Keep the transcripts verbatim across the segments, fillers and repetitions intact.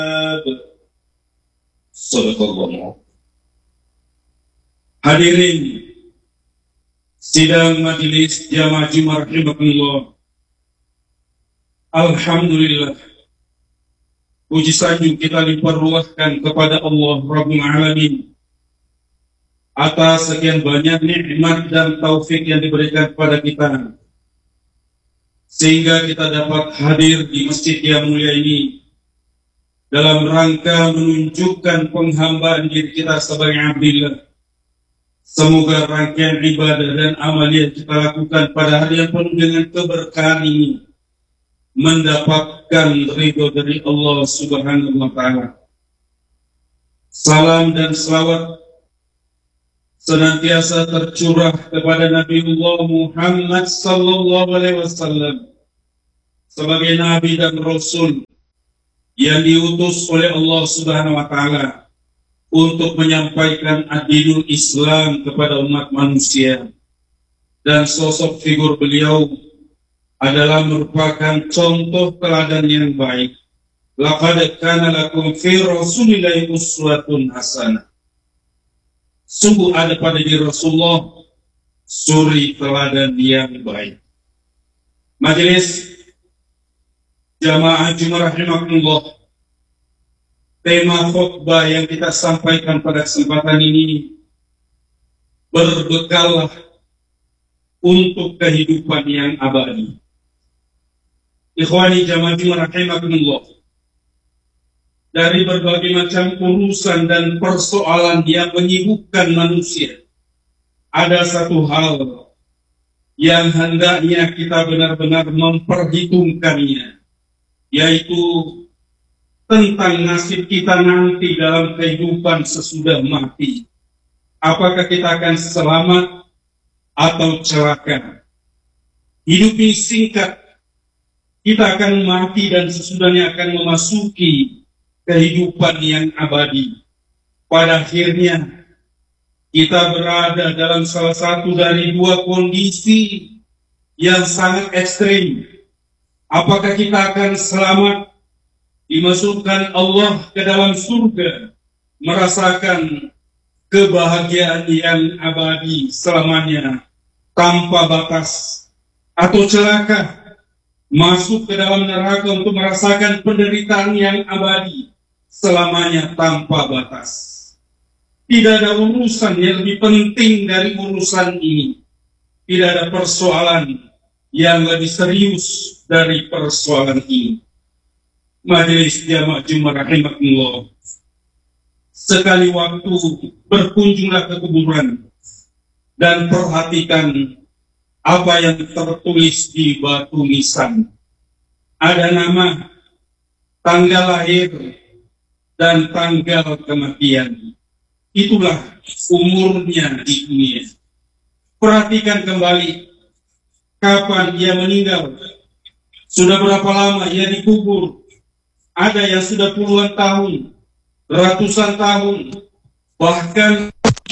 Sadaqallah. Hadirin sidang majelis jamaah Jumat rahimakumullah. Alhamdulillah, puji sanjung kita limpahkan kepada Allah Rabbul Alamin atas sekian banyak nikmat dan taufik yang diberikan kepada kita, sehingga kita dapat hadir di masjid yang mulia ini dalam rangka menunjukkan penghambaan diri kita sebagai abdillah. Semoga rangkaian ibadah dan amal yang kita lakukan pada hari yang penuh dengan keberkahan ini mendapatkan ridho dari Allah Subhanahu wa Ta'ala. Salam dan selawat senantiasa tercurah kepada Nabiullah Muhammad sallallahu alaihi wasallam sebagai nabi dan rasul yang diutus oleh Allah Subhanahu wa Ta'ala untuk menyampaikan ad-dinul Islam kepada umat manusia. Dan sosok figur beliau adalah merupakan contoh teladan yang baik. Laqad kana lakum fi Rasulillahi uswatun hasanah. Sungguh ada pada diri Rasulullah suri teladan yang baik. Majelis jamaah Jumat rahimakumullah, tema khutbah yang kita sampaikan pada kesempatan ini, berbekallah untuk kehidupan yang abadi. Ikhwani jamaah Jumat rahimakumullah, dari berbagai macam urusan dan persoalan yang menyibukkan manusia, ada satu hal yang hendaknya kita benar-benar memperhitungkannya, yaitu tentang nasib kita nanti dalam kehidupan sesudah mati. Apakah kita akan selamat atau celaka? Hidup ini singkat, kita akan mati dan sesudahnya akan memasuki kehidupan yang abadi. Pada akhirnya kita berada dalam salah satu dari dua kondisi yang sangat ekstrim. Apakah kita akan selamat, dimasukkan Allah ke dalam surga, merasakan kebahagiaan yang abadi selamanya tanpa batas, atau celaka, masuk ke dalam neraka untuk merasakan penderitaan yang abadi selamanya tanpa batas. Tidak ada urusan yang lebih penting dari urusan ini. Tidak ada persoalan yang lebih serius dari persoalan ini. Majelis jamaah Jumat rahimakumullah, sekali waktu berkunjunglah ke kuburan dan perhatikan apa yang tertulis di batu nisan. Ada nama, tanggal lahir, dan tanggal kematian. Itulah umurnya di dunia. Perhatikan kembali kapan dia meninggal, sudah berapa lama ia dikubur. Ada yang sudah puluhan tahun, ratusan tahun, bahkan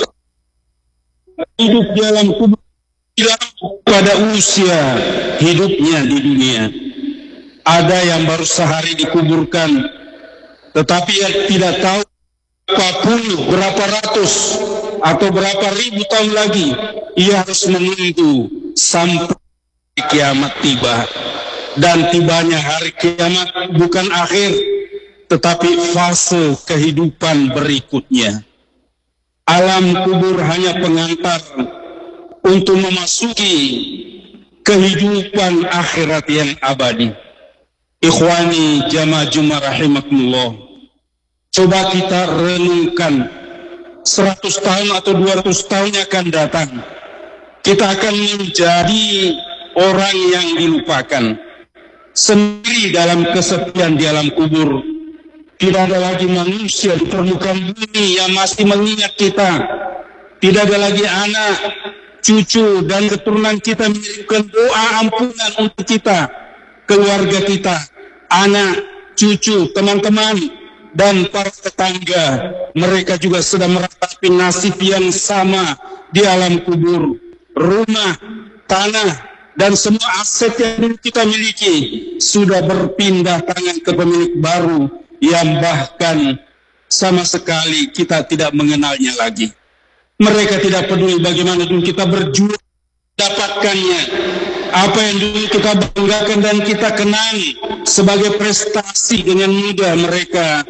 hidup dalam kubur pada usia hidupnya di dunia. Ada yang baru sehari dikuburkan, tetapi yang tidak tahu berapa puluh, berapa ratus, atau berapa ribu tahun lagi ia harus menunggu sampai kiamat tiba. Dan tibanya hari kiamat bukan akhir, tetapi fase kehidupan berikutnya. Alam kubur hanya pengantar untuk memasuki kehidupan akhirat yang abadi. Ikhwani jamaah Jumat rahimakumullah, coba kita renungkan seratus tahun atau dua ratus tahun yang akan datang, kita akan menjadi orang yang dilupakan, sendiri dalam kesepian di alam kubur. Tidak ada lagi manusia di permukaan bumi yang masih mengingat kita. Tidak ada lagi anak, cucu, dan keturunan kita mengirimkan doa ampunan untuk kita, keluarga kita, anak, cucu, teman-teman, dan para tetangga. Mereka juga sedang merasakan nasib yang sama di alam kubur. Rumah, tanah, dan semua aset yang kita miliki sudah berpindah tangan ke pemilik baru, yang bahkan sama sekali kita tidak mengenalnya lagi. Mereka tidak peduli bagaimana dulu kita berjuang dapatkannya, apa yang dulu kita banggakan dan kita kenali sebagai prestasi, dengan mudah mereka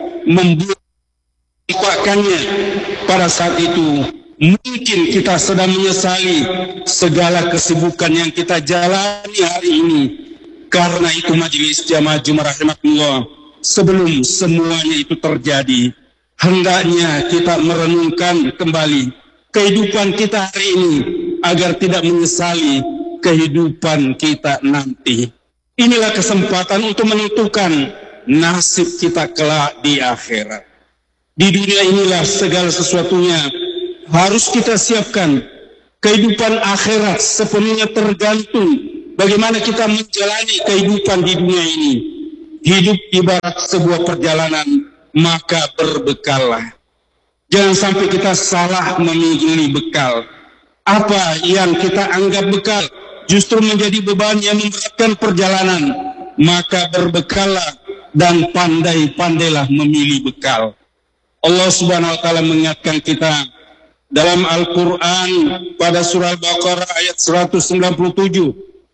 membuatkannya. Pada saat itu mungkin kita sedang menyesali segala kesibukan yang kita jalani hari ini. Karena itu majelis jamaah Jumat rahimakumullah, sebelum semuanya itu terjadi, hendaknya kita merenungkan kembali kehidupan kita hari ini agar tidak menyesali kehidupan kita nanti. Inilah kesempatan untuk menentukan nasib kita kelak di akhirat. Di dunia inilah segala sesuatunya harus kita siapkan. Kehidupan akhirat sepenuhnya tergantung bagaimana kita menjalani kehidupan di dunia ini. Hidup ibarat sebuah perjalanan, maka berbekallah. Jangan sampai kita salah memilih bekal. Apa yang kita anggap bekal justru menjadi beban yang memberatkan perjalanan. Maka berbekallah dan pandai-pandailah memilih bekal. Allah Subhanahu wa taala mengingatkan kita dalam Al-Quran pada surah Al-Baqarah ayat seratus sembilan puluh tujuh.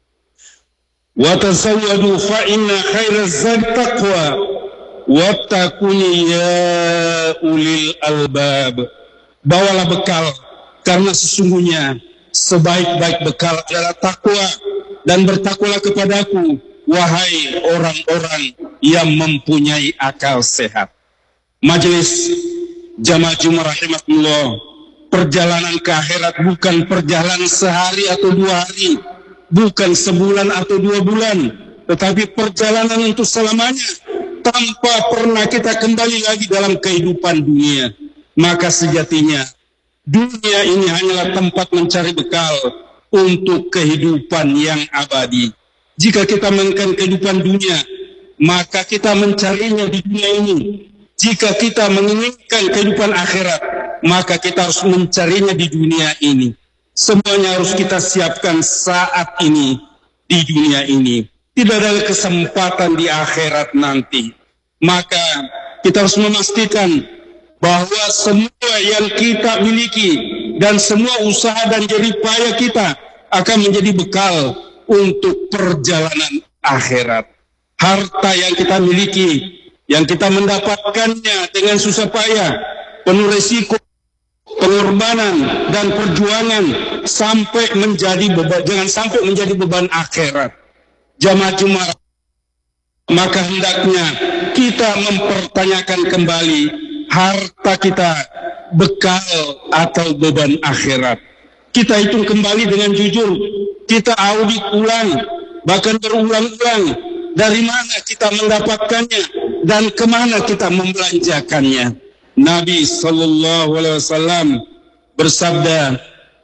Wa tasawwadu fa inna khairaz zadi taqwa wattaquni ya ulil albab. Bawalah bekal, karena sesungguhnya sebaik-baik bekal adalah takwa, dan bertakwalah kepadaku wahai orang-orang yang mempunyai akal sehat. Majelis jamaah Jumat rahimakumullah, perjalanan ke akhirat bukan perjalanan sehari atau dua hari, bukan sebulan atau dua bulan, tetapi perjalanan untuk selamanya, tanpa pernah kita kembali lagi dalam kehidupan dunia. Maka sejatinya dunia ini hanyalah tempat mencari bekal untuk kehidupan yang abadi. Jika kita menginginkan kehidupan dunia, maka kita mencarinya di dunia ini. Jika kita menginginkan kehidupan akhirat, maka kita harus mencarinya di dunia ini. Semuanya harus kita siapkan saat ini, di dunia ini. Tidak ada kesempatan di akhirat nanti. Maka kita harus memastikan bahwa semua yang kita miliki dan semua usaha dan jerih payah kita akan menjadi bekal untuk perjalanan akhirat. Harta yang kita miliki, yang kita mendapatkannya dengan susah payah, penuh risiko, pengorbanan dan perjuangan, sampai menjadi beban, jangan sampai menjadi beban akhirat. Jamaah Jumat, maka hendaknya kita mempertanyakan kembali harta kita, bekal atau beban akhirat. Kita hitung kembali dengan jujur, kita audit ulang, bahkan berulang-ulang, dari mana kita mendapatkannya dan kemana kita membelanjakannya. Nabi Sallallahu Alaihi Wasallam bersabda,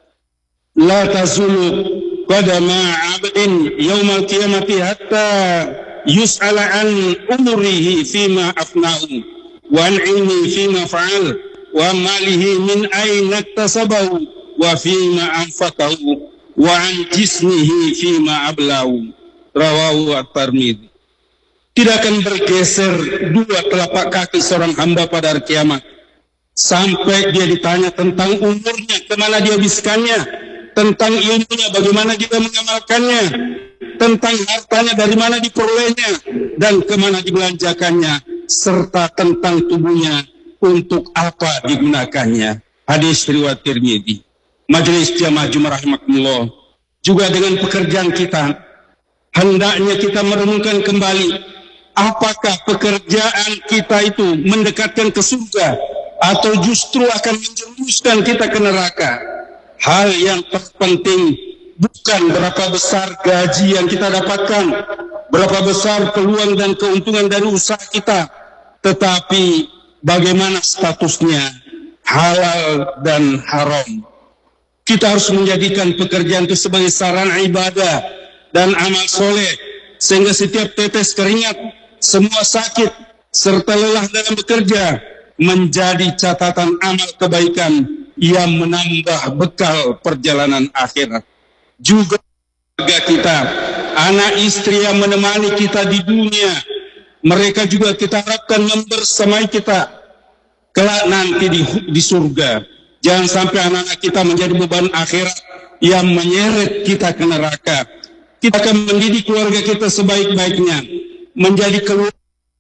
La tazulu qadama abdin yawmal qiyamati hatta yus'ala an umrihi fima afna'u wa an ilmi fima fa'al wa malihi min aina iktasabahu wa fima anfaqahu wa an jismihi fima ablahu. Rawahu At-Tirmidzi. Tidak akan bergeser dua telapak kaki seorang hamba pada hari kiamat sampai dia ditanya tentang umurnya, kemana dia habiskannya, tentang ilmunya, bagaimana dia mengamalkannya, tentang hartanya, dari mana diperolehnya dan kemana dibelanjakannya, serta tentang tubuhnya, untuk apa digunakannya. Hadis riwayat Tirmidzi. Majelis jamaah Jumat rahimakumullah, juga dengan pekerjaan kita, hendaknya kita merenungkan kembali, apakah pekerjaan kita itu mendekatkan ke surga atau justru akan menjerumuskan kita ke neraka. Hal yang terpenting bukan berapa besar gaji yang kita dapatkan, berapa besar peluang dan keuntungan dari usaha kita, tetapi bagaimana statusnya, halal dan haram. Kita harus menjadikan pekerjaan itu sebagai sarana ibadah dan amal soleh, sehingga setiap tetes keringat, semua sakit, serta lelah dalam bekerja menjadi catatan amal kebaikan yang menambah bekal perjalanan akhirat. Juga keluarga kita, anak istri yang menemani kita di dunia, Mereka juga kita harapkan membersamai kita kelak nanti di, di surga. Jangan sampai anak-anak kita menjadi beban akhirat yang menyeret kita ke neraka. Kita akan mendidik keluarga kita sebaik-baiknya, menjadi keluarga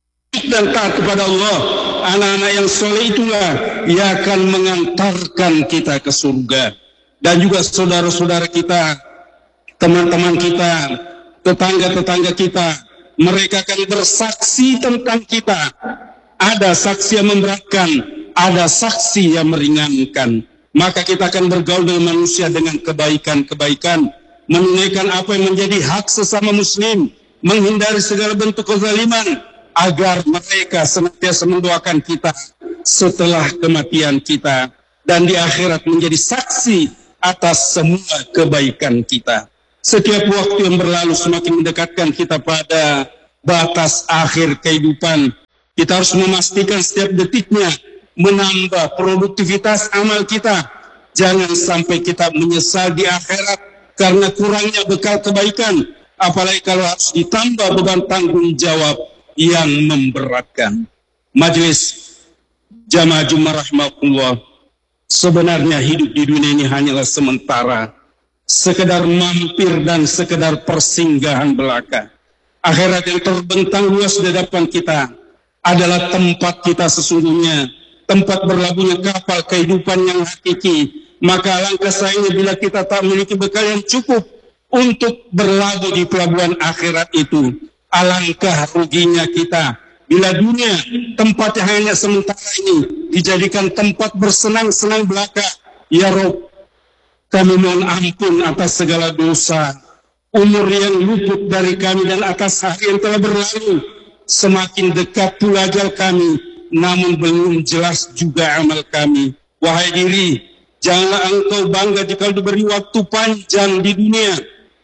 dan taat kepada Allah. Anak-anak yang soleh itulah yang akan mengantarkan kita ke surga. Dan juga saudara-saudara kita, teman-teman kita, tetangga-tetangga kita, mereka akan bersaksi tentang kita. Ada saksi yang memberatkan, ada saksi yang meringankan. Maka kita akan bergaul dengan manusia dengan kebaikan-kebaikan, menunaikan apa yang menjadi hak sesama muslim, menghindari segala bentuk kezaliman, agar mereka senantiasa mendoakan kita setelah kematian kita, dan di akhirat menjadi saksi atas semua kebaikan kita. Setiap waktu yang berlalu semakin mendekatkan kita pada batas akhir kehidupan. Kita harus memastikan setiap detiknya menambah produktivitas amal kita. Jangan sampai kita menyesal di akhirat karena kurangnya bekal kebaikan, apalagi kalau harus ditambah beban tanggung jawab yang memberatkan. Majelis jamaah Jumat rahmatullah, sebenarnya hidup di dunia ini hanyalah sementara, sekedar mampir dan sekedar persinggahan belaka. Akhirat yang terbentang luas di depan kita adalah tempat kita sesungguhnya, tempat berlabuhnya kapal kehidupan yang hakiki. Maka alangkah sayangnya bila kita tak memiliki bekal yang cukup untuk berlabuh di pelabuhan akhirat itu. Alangkah ruginya kita bila dunia, tempat yang hanya sementara ini, dijadikan tempat bersenang-senang belaka. Ya Rabb, kami mohon ampun atas segala dosa, umur yang luput dari kami dan atas hari yang telah berlalu. Semakin dekat pula ajal kami, namun belum jelas juga amal kami. Wahai diri, janganlah engkau bangga jika diberi waktu panjang di dunia,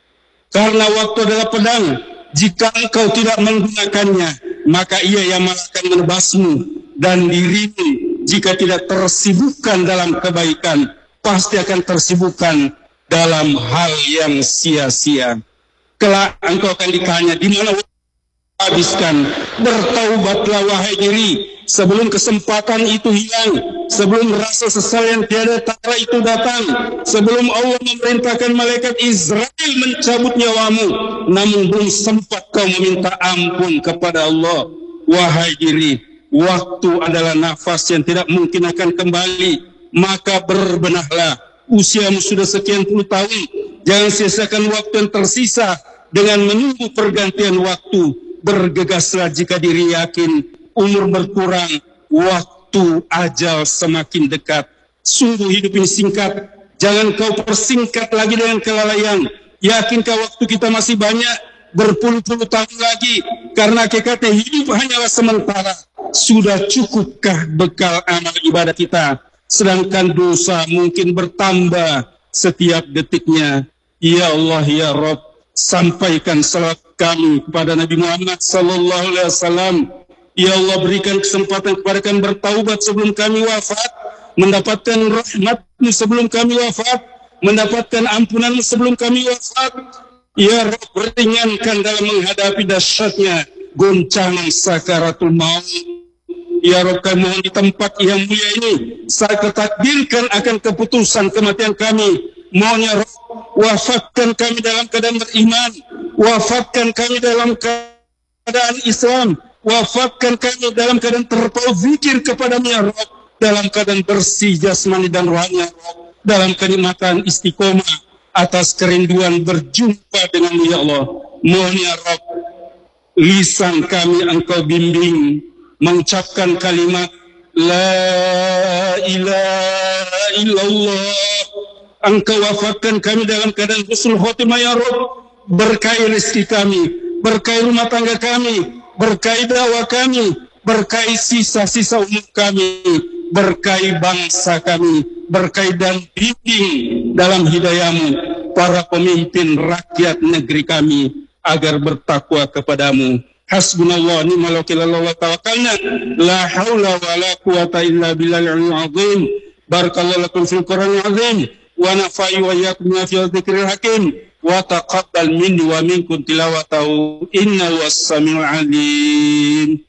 karena waktu adalah pedang. Jika engkau tidak menggunakannya, maka ia yang malah akan menebasmu. Dan dirimu jika tidak tersibukkan dalam kebaikan, pasti akan tersibukkan dalam hal yang sia-sia. Kelak engkau akan ditanya, di mana habiskan? Bertaubatlah wahai diri sebelum kesempatan itu hilang, sebelum rasa sesal yang tiada tara itu datang, sebelum Allah memerintahkan malaikat Israel mencabut nyawamu, namun belum sempat kau meminta ampun kepada Allah. Wahai diri, waktu adalah nafas yang tidak mungkin akan kembali, maka berbenahlah. Usiamu sudah sekian puluh tahun, jangan sia-siakan waktu yang tersisa dengan menunggu pergantian waktu. Bergegaslah jika diri yakin umur berkurang, waktu ajal semakin dekat. Sungguh hidup ini singkat, jangan kau persingkat lagi dengan kelalaian. Yakinkah waktu kita masih banyak, berpuluh-puluh tahun lagi, karena hakikatnya hidup hanyalah sementara. Sudah cukupkah bekal amal ibadah kita, sedangkan dosa mungkin bertambah setiap detiknya. Ya Allah ya Rabb, sampaikan salat kami kepada Nabi Muhammad sallallahu alaihi wasallam. Ya Allah, berikan kesempatan kepada kami bertaubat sebelum kami wafat, mendapatkan rahmat-Mu sebelum kami wafat, mendapatkan ampunan-Mu sebelum kami wafat. Ya Rabb, ringankan dalam menghadapi dahsyatnya goncangan sakaratul maut. Ya Rabb, kami mohon di tempat yang mulia ini, saya ketakdirkan akan keputusan kematian kami. Mohon ya Rabb, wafatkan kami dalam keadaan beriman, wafatkan kami dalam keadaan Islam, wafatkan kami dalam keadaan terpaut zikir kepada-Mu ya Rabb, dalam keadaan bersih jasmani dan rohani ya Rabb, dalam kenikmatan istiqomah atas kerinduan berjumpa dengan-Mu ya Allah. Mohon ya Rabb, lisan kami Engkau bimbing mengucapkan kalimat La ilaha illallah. Engkau wafatkan kami dalam keadaan husnul khotimah ya Rabb. Berkahi rezeki kami, berkahi rumah tangga kami, berkahi dakwah kami, berkahi sisa-sisa umur kami, berkahi bangsa kami, berkahi dan bimbing dalam hidayah-Mu para pemimpin rakyat negeri kami agar bertakwa kepada-Mu. Hasbunallah ni'mal wakil, wa tawakkalna, la haula wa la quwata illa billahil azim. Barakallahu lakum fil Qur'anil azim wa nafa'i wa iyyakum bima fihi dzikril hakim. wa taqabbal minni wa minkum tilawatahu innahu was-sami'ul 'alim.